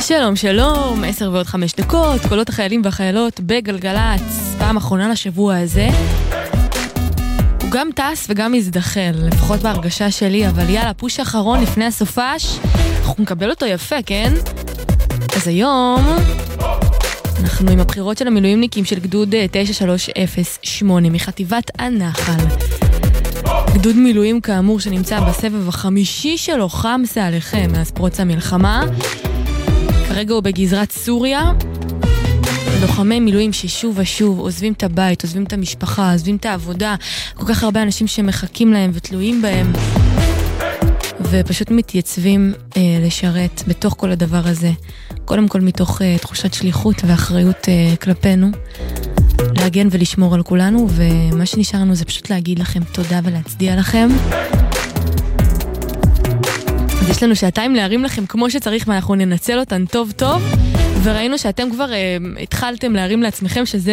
שלום, שלום, 10:05, קולות החיילים והחיילות בגלגלץ, פעם אחרונה לשבוע הזה. הוא גם טס וגם מזדחל, לפחות בהרגשה שלי, אבל יאללה, פוש אחרון לפני הסופש, אנחנו נקבל אותו יפה, כן? אז היום אנחנו עם הבחירות של המילואימניקים של גדוד 9308 מחטיבת הנחל. גדוד מילואים כאמור שנמצא בסבב החמישי שלו, חמסה עליכם מאז פרוץ המלחמה. כרגע הוא בגזרת סוריה. לוחמי מילואים ששוב ושוב עוזבים את הבית, עוזבים את המשפחה, עוזבים את העבודה. כל כך הרבה אנשים שמחכים להם ותלויים בהם. ופשוט מתייצבים לשרת בתוך כל הדבר הזה. קודם כל מתוך תחושת שליחות ואחריות כלפינו. להגן ולשמור על כולנו, ומה שנשארנו זה פשוט להגיד לכם תודה ולהצדיע לכם. אז יש לנו שעתיים להרים לכם כמו שצריך, ואנחנו ננצל אותן טוב טוב, וראינו שאתם כבר התחלתם להרים לעצמכם, שזה